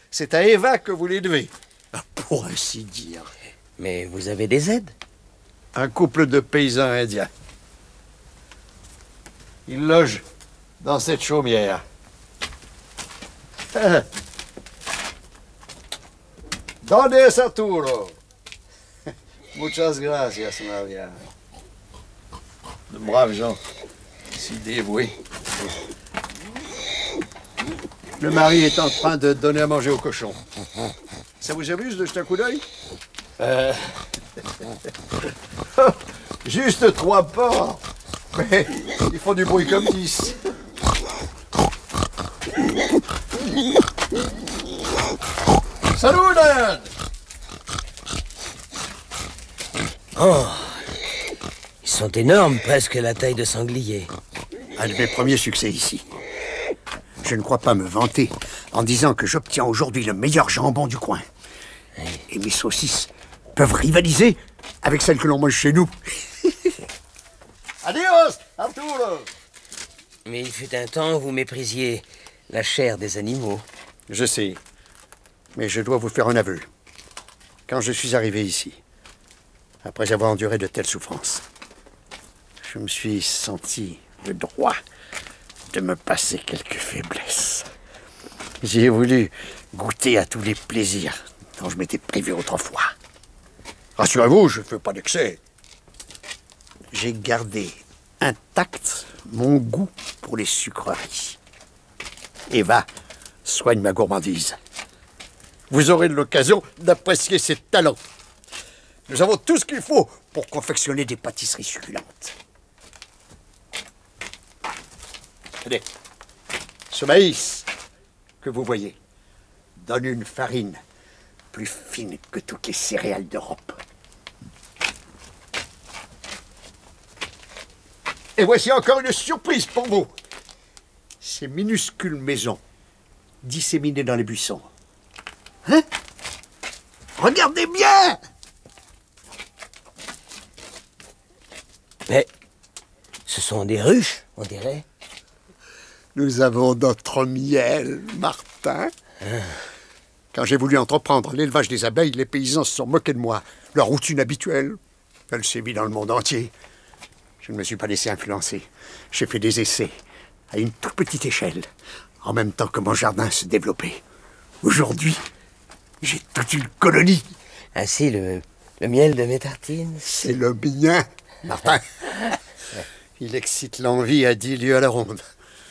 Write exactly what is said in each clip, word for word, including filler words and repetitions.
c'est à Eva que vous les devez. Pour ainsi dire. Mais vous avez des aides? Un couple de paysans indiens. Ils logent dans cette chaumière. Donde Arturo. Muchas gracias, Maria. De braves gens, si dévoués. Le mari est en train de donner à manger aux cochons. Ça vous amuse de jeter un coup d'œil? Euh... Juste trois porcs. Mais ils font du bruit comme dix. Salut, Dan! Oh, ils sont énormes, presque la taille de sanglier. Un de mes premiers succès ici. Je ne crois pas me vanter en disant que j'obtiens aujourd'hui le meilleur jambon du coin. Et mes saucisses peuvent rivaliser avec celles que l'on mange chez nous. Adios, Arturo! Mais il fut un temps où vous méprisiez la chair des animaux. Je sais, mais je dois vous faire un aveu. Quand je suis arrivé ici, après avoir enduré de telles souffrances, je me suis senti le droit de me passer quelques faiblesses. J'ai voulu goûter à tous les plaisirs dont je m'étais privé autrefois. Rassurez-vous, je ne fais pas d'excès. J'ai gardé intact mon goût pour les sucreries. Eva soigne ma gourmandise. Vous aurez l'occasion d'apprécier ses talents. Nous avons tout ce qu'il faut pour confectionner des pâtisseries succulentes. Tenez, ce maïs que vous voyez donne une farine plus fine que toutes les céréales d'Europe. Et voici encore une surprise pour vous. Ces minuscules maisons disséminées dans les buissons. Hein? Regardez bien! Mais ce sont des ruches, on dirait. Nous avons notre miel, Martin. Ah. Quand j'ai voulu entreprendre l'élevage des abeilles, les paysans se sont moqués de moi. Leur routine habituelle, elle sévit dans le monde entier. Je ne me suis pas laissé influencer. J'ai fait des essais à une toute petite échelle, en même temps que mon jardin se développait. Aujourd'hui, j'ai toute une colonie. Ainsi, le, le miel de mes tartines... C'est le mien, Martin. Il excite l'envie à dix lieues à la ronde.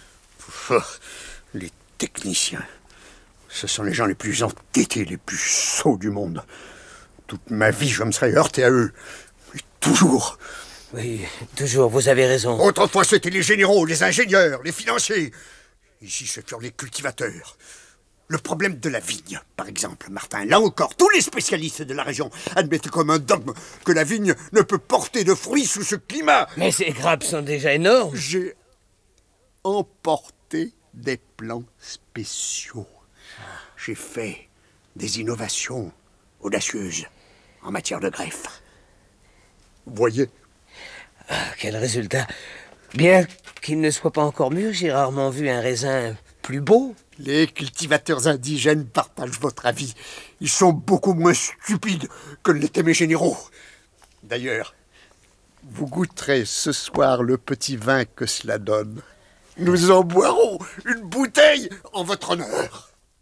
Les techniciens, ce sont les gens les plus entêtés, les plus sots du monde. Toute ma vie, je me serais heurté à eux. Mais toujours... Oui, toujours, vous avez raison. Autrefois, c'était les généraux, les ingénieurs, les financiers. Ici, ce furent les cultivateurs. Le problème de la vigne, par exemple, Martin. Là encore, tous les spécialistes de la région admettaient comme un dogme que la vigne ne peut porter de fruits sous ce climat. Mais ces grappes sont déjà énormes. J'ai emporté des plans spéciaux. J'ai fait des innovations audacieuses en matière de greffe. Vous voyez ? Ah, quel résultat! Bien qu'il ne soit pas encore mûr, j'ai rarement vu un raisin plus beau. Les cultivateurs indigènes partagent votre avis. Ils sont beaucoup moins stupides que l'étaient mes généraux. D'ailleurs, vous goûterez ce soir le petit vin que cela donne. Nous en boirons une bouteille en votre honneur.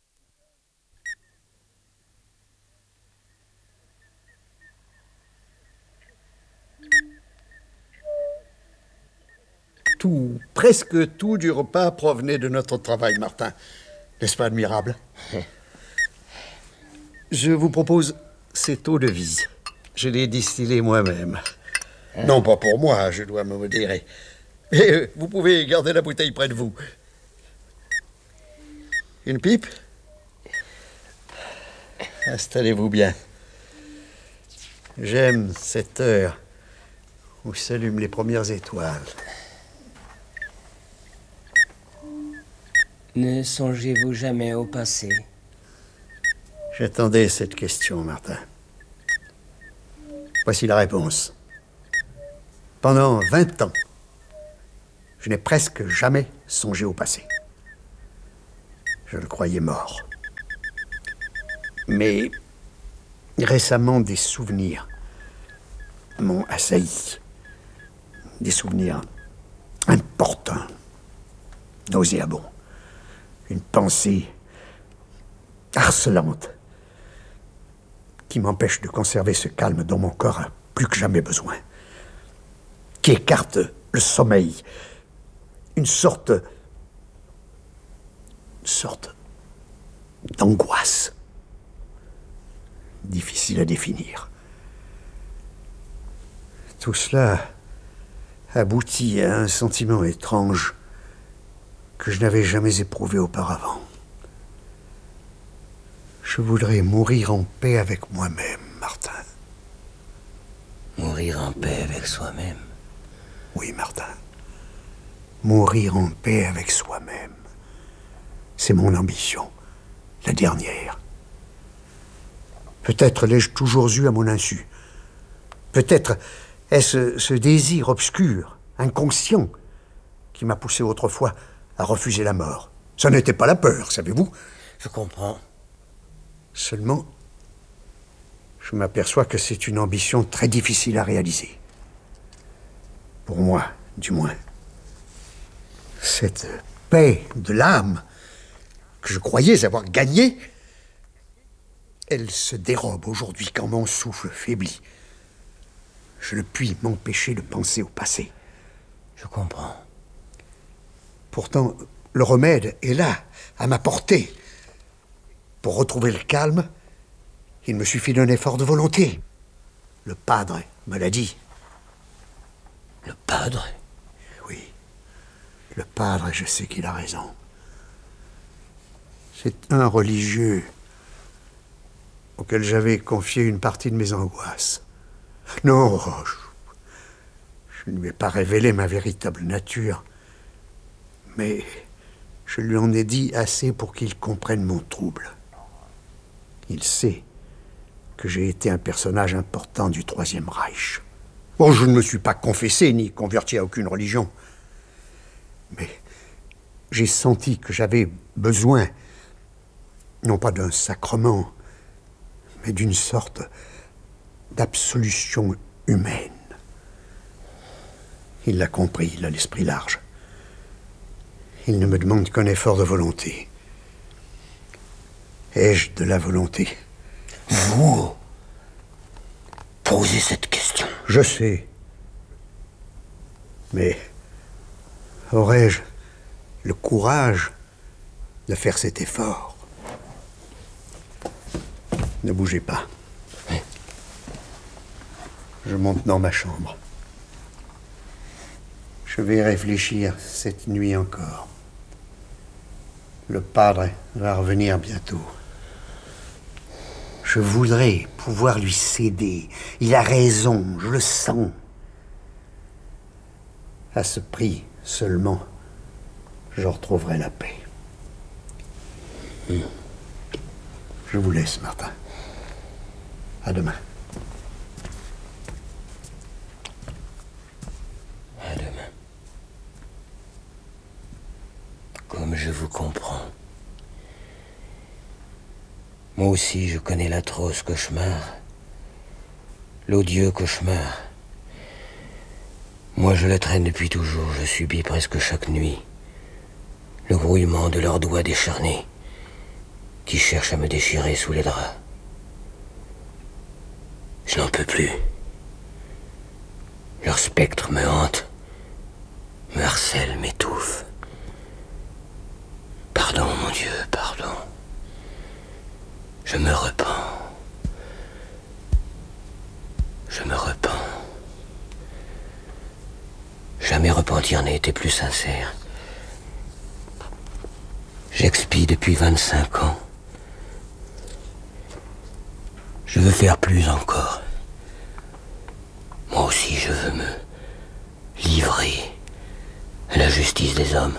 Tout, presque tout du repas provenait de notre travail, Martin. N'est-ce pas admirable? Je vous propose cette eau de vie. Je l'ai distillée moi-même. Non pas pour moi, je dois me modérer. Et vous pouvez garder la bouteille près de vous. Une pipe? Installez-vous bien. J'aime cette heure où s'allument les premières étoiles. Ne songez-vous jamais au passé? J'attendais cette question, Martin. Voici la réponse. Pendant vingt ans, je n'ai presque jamais songé au passé. Je le croyais mort. Mais récemment, des souvenirs m'ont assailli. Des souvenirs importants, nauséabonds. Une pensée harcelante qui m'empêche de conserver ce calme dont mon corps a plus que jamais besoin. Qui écarte le sommeil. Une sorte... Une sorte d'angoisse. Difficile à définir. Tout cela aboutit à un sentiment étrange que je n'avais jamais éprouvé auparavant. Je voudrais mourir en paix avec moi-même, Martin. Mourir en paix avec soi-même? Oui, Martin. Mourir en paix avec soi-même. C'est mon ambition, la dernière. Peut-être l'ai-je toujours eu à mon insu. Peut-être est-ce ce désir obscur, inconscient, qui m'a poussé autrefois à refuser la mort. Ce n'était pas la peur, savez-vous? Je comprends. Seulement, je m'aperçois que c'est une ambition très difficile à réaliser. Pour moi, du moins. Cette paix de l'âme que je croyais avoir gagnée, elle se dérobe aujourd'hui quand mon souffle faiblit. Je ne puis m'empêcher de penser au passé. Je comprends. Pourtant, le remède est là, à ma portée. Pour retrouver le calme, il me suffit d'un effort de volonté. Le padre me l'a dit. Le padre? Oui. Le padre, je sais qu'il a raison. C'est un religieux auquel j'avais confié une partie de mes angoisses. Non, je, je ne lui ai pas révélé ma véritable nature, mais je lui en ai dit assez pour qu'il comprenne mon trouble. Il sait que j'ai été un personnage important du Troisième Reich. Bon, je ne me suis pas confessé ni converti à aucune religion, mais j'ai senti que j'avais besoin, non pas d'un sacrement, mais d'une sorte d'absolution humaine. Il l'a compris, il a l'esprit large. Il ne me demande qu'un effort de volonté. Ai-je de la volonté? Vous posez cette question. Je sais. Mais aurais-je le courage de faire cet effort? Ne bougez pas. Oui. Je monte dans ma chambre. Je vais réfléchir cette nuit encore. Le padre va revenir bientôt. Je voudrais pouvoir lui céder. Il a raison, je le sens. À ce prix seulement, je retrouverai la paix. Mm. Je vous laisse, Martin. À demain. À demain. Comme je vous comprends. Moi aussi, je connais l'atroce cauchemar, l'odieux cauchemar. Moi, je le traîne depuis toujours. Je subis presque chaque nuit le grouillement de leurs doigts décharnés qui cherchent à me déchirer sous les draps. Je n'en peux plus. Leur spectre me hante, me harcèle, m'étouffe. Pardon, mon Dieu, pardon. Je me repens. Je me repens. Jamais repentir n'a été plus sincère. J'expie depuis vingt-cinq ans. Je veux faire plus encore. Moi aussi, je veux me livrer à la justice des hommes.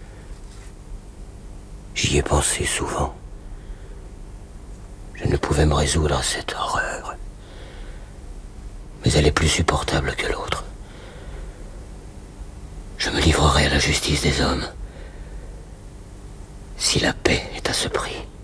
J'y ai pensé souvent. Je ne pouvais me résoudre à cette horreur. Mais elle est plus supportable que l'autre. Je me livrerai à la justice des hommes si la paix est à ce prix.